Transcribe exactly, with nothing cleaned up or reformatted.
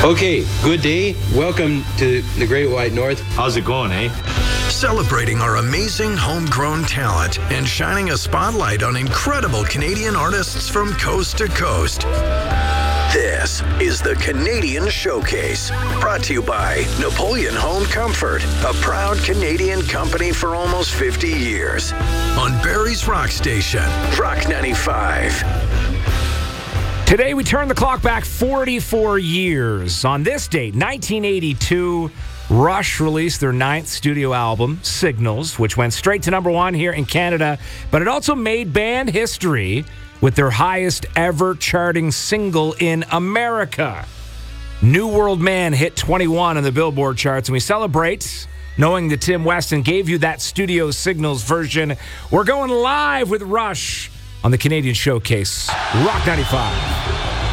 Okay, good day. Welcome to the Great White North. How's it going, eh? Celebrating our amazing homegrown talent and shining a spotlight on incredible Canadian artists from coast to coast. This is the Canadian Showcase, brought to you by Napoleon Home Comfort, a proud Canadian company for almost fifty years. On Barrie's Rock Station, Rock ninety-five. Today, we turn the clock back forty-four years. On this date, nineteen eighty-two, Rush released their ninth studio album, Signals, which went straight to number one here in Canada, but it also made band history with their highest ever charting single in America. New World Man hit twenty-one on the Billboard charts, and we celebrate knowing that Tim Weston gave you that Studio Signals version. We're going live with Rush on the Canadian Showcase, Rock ninety-five.